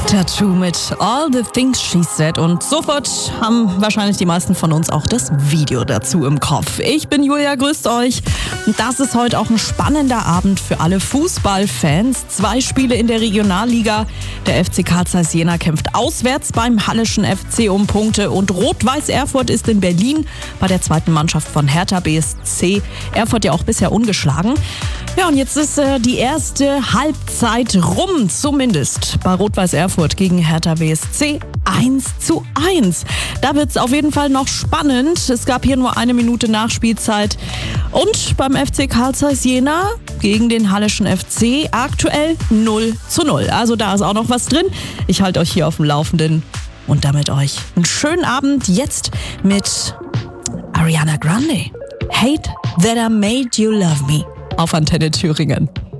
Tattoo mit All the Things She Said und sofort haben wahrscheinlich die meisten von uns auch das Video dazu im Kopf. Ich bin Julia, grüßt euch. Und das ist heute auch ein spannender Abend für alle Fußballfans. 2 Spiele in der Regionalliga. Der FC Carl Zeiss Jena kämpft auswärts beim Halleschen FC um Punkte und Rot-Weiß Erfurt ist in Berlin bei der zweiten Mannschaft von Hertha BSC. Erfurt ja auch bisher ungeschlagen. Ja, und jetzt ist die erste Halbzeit rum, zumindest bei Rot-Weiß Erfurt gegen Hertha BSC 1:1. Da wird es auf jeden Fall noch spannend. Es gab hier nur 1 Minute Nachspielzeit. Und beim FC Carl Zeiss Jena gegen den Halleschen FC aktuell 0:0. Also da ist auch noch was drin. Ich halte euch hier auf dem Laufenden und damit euch einen schönen Abend jetzt mit Ariana Grande. Hate That I Made You Love Me auf Antenne Thüringen.